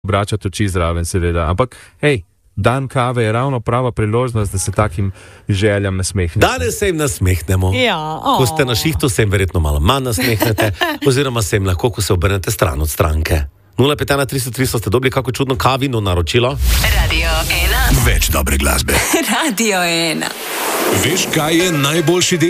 obračati oči zraven, seveda. Ampak, hej, dan kave je ravno prava priložnost, da se takim željam nasmehnete. Danes se jim nasmehnemo. Ja, Ko ste na šihtu, se jim verjetno malo manj nasmehnete, oziroma se jim lahko, ko se obrnete stran od stranke. 051 ste dobili kako čudno kavino naročilo? Radio 1. Več dobre glasbe. Radio 1. Veš, kaj je najboljši del?